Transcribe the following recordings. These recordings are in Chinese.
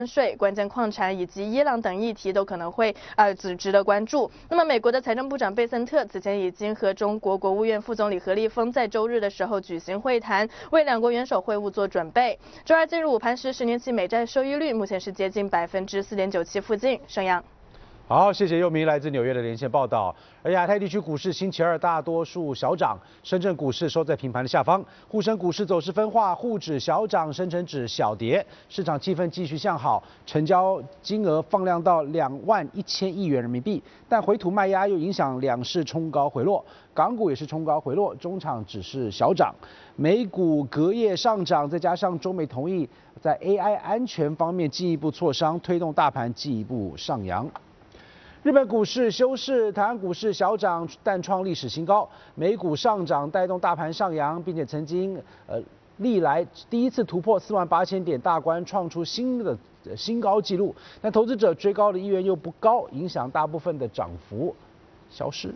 税、关键矿产以及伊朗等议题都可能会值得关注。那么，美国的财政部长贝森特此前已经和中国国务院副总理何立峰在周日的时候举行会谈，为两国元首会晤做准备。周二进入午盘时，10年期美债收益率目前是接近4.97%附近。盛阳。 好，谢谢佑明来自纽约的连线报道。而亚太地区股市星期二大多数小涨，深圳股市收在平盘的下方，沪深股市走势分化，沪指小涨，深成指小跌，市场气氛继续向好，成交金额放量到21000亿元人民币，但回吐卖压又影响两市冲高回落，港股也是冲高回落，中场只是小涨，美股隔夜上涨，再加上中美同意在 AI 安全方面进一步磋商，推动大盘进一步上扬。日本股市休市，台湾股市小涨，但创历史新高。美股上涨带动大盘上扬，并且曾经历来第一次突破48000点大关，创出新高纪录。但投资者追高的意愿又不高，影响大部分的涨幅消失。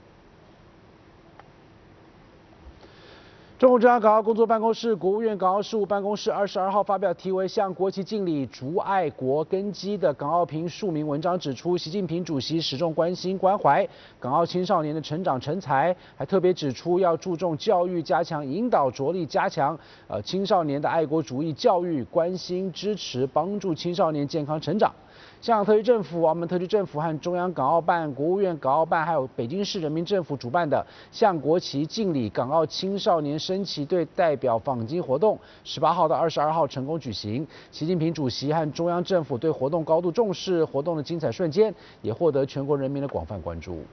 中共中央港澳工作办公室、国务院港澳事务办公室22号发表题为《向国旗敬礼，筑爱国根基》的港澳评署名文章，指出习近平主席始终关心关怀港澳青少年的成长成才，还特别指出要注重教育，加强引导，着力加强青少年的爱国主义教育，关心支持帮助青少年健康成长。香港特区政府、澳门特区政府和中央港澳办、国务院港澳办，还有北京市人民政府主办的向国旗敬礼港澳青少年升旗队代表访京活动，18号到22号成功举行。习近平主席和中央政府对活动高度重视，活动的精彩瞬间也获得全国人民的广泛关注。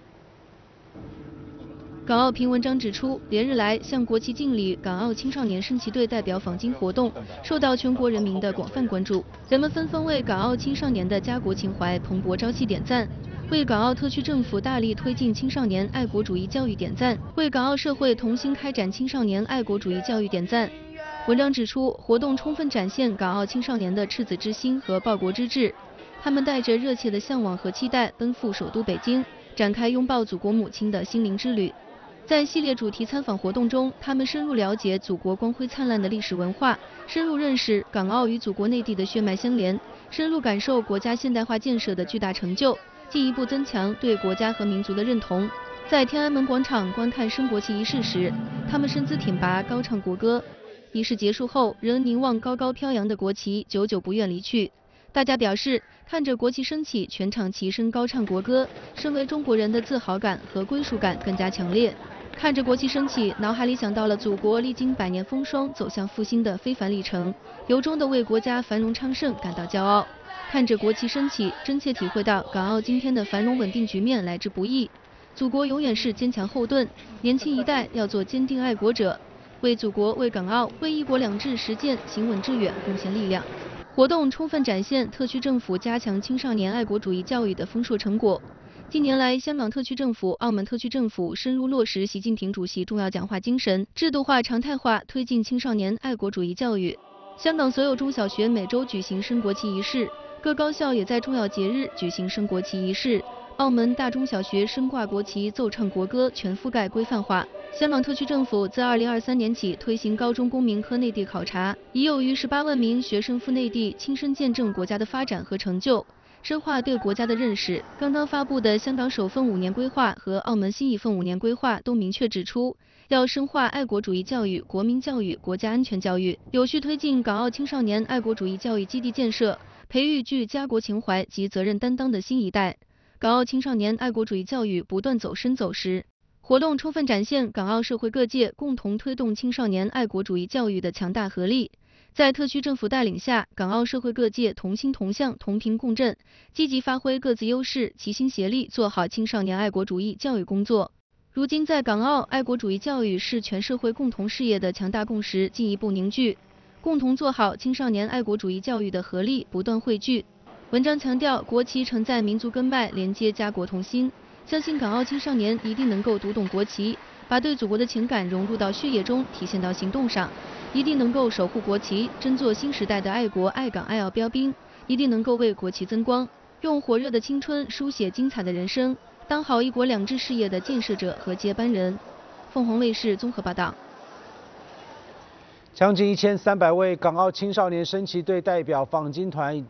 港澳评文章指出，连日来向国旗敬礼港澳青少年升旗队代表访京活动受到全国人民的广泛关注，人们纷纷为港澳青少年的家国情怀蓬勃朝气点赞，为港澳特区政府大力推进青少年爱国主义教育点赞，为港澳社会同心开展青少年爱国主义教育点赞。文章指出，活动充分展现港澳青少年的赤子之心和报国之志，他们带着热切的向往和期待奔赴首都北京，展开拥抱祖国母亲的心灵之旅。在系列主题参访活动中，他们深入了解祖国光辉灿烂的历史文化，深入认识港澳与祖国内地的血脉相连，深入感受国家现代化建设的巨大成就，进一步增强对国家和民族的认同。在天安门广场观看升国旗仪式时，他们身姿挺拔，高唱国歌。仪式结束后，仍凝望高高飘扬的国旗，久久不愿离去。大家表示，看着国旗升起，全场齐声高唱国歌，身为中国人的自豪感和归属感更加强烈。看着国旗升起，脑海里想到了祖国历经100年风霜走向复兴的非凡历程，由衷地为国家繁荣昌盛感到骄傲。看着国旗升起，真切体会到港澳今天的繁荣稳定局面来之不易。祖国永远是坚强后盾，年轻一代要做坚定爱国者，为祖国、为港澳、为一国两制实践行稳致远贡献力量。活动充分展现特区政府加强青少年爱国主义教育的丰硕成果。近年来，香港特区政府、澳门特区政府深入落实习近平主席重要讲话精神，制度化、常态化推进青少年爱国主义教育。香港所有中小学每周举行升国旗仪式，各高校也在重要节日举行升国旗仪式。澳门大中小学升挂国旗、奏唱国歌全覆盖规范化。香港特区政府自2023年起推行高中公民科内地考察，已有逾18万名学生赴内地亲身见证国家的发展和成就，深化对国家的认识。刚刚发布的香港首份5年规划和澳门新一份5年规划都明确指出，要深化爱国主义教育、国民教育、国家安全教育，有序推进港澳青少年爱国主义教育基地建设，培育具家国情怀及责任担当的新一代。港澳青少年爱国主义教育不断走深走实。活动充分展现港澳社会各界共同推动青少年爱国主义教育的强大合力。在特区政府带领下，港澳社会各界同心同向、同频共振，积极发挥各自优势，齐心协力做好青少年爱国主义教育工作。如今，在港澳爱国主义教育是全社会共同事业的强大共识进一步凝聚，共同做好青少年爱国主义教育的合力不断汇聚。文章强调，国旗承载民族根脉，连接家国同心，相信港澳青少年一定能够读懂国旗，把对祖国的情感融入到血液中，体现到行动上，一定能够守护国旗，争做新时代的爱国爱港爱澳标兵，一定能够为国旗增光，用火热的青春书写精彩的人生，当好一国两制事业的建设者和接班人。凤凰卫视综合报道。 将近1300位港澳青少年升旗队代表访京团